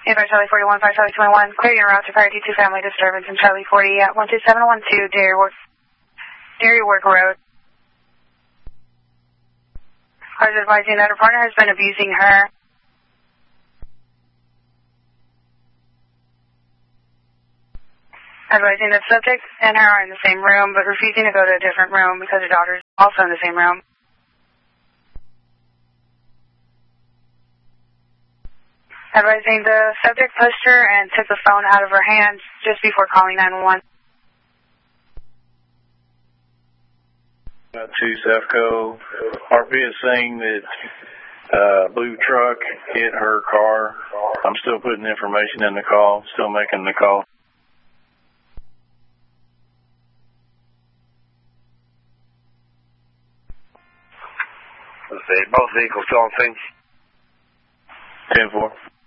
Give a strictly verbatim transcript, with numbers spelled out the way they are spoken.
eight by Charlie forty-one, five Charlie twenty-one, clear your route to Fire D two family disturbance in Charlie forty at one two seven one two Dairy Work, Dairy Work Road. I was advising that her partner has been abusing her. Advising that subject and her are in the same room, but refusing to go to a different room because her daughter is also in the same room. Advising the subject pushed her and took the phone out of her hands just before calling nine one one. Uh, to Sefco, R P is saying that uh, blue truck hit her car. I'm still putting information in the call, still making the call. Let's see, both vehicles still on scene. ten four.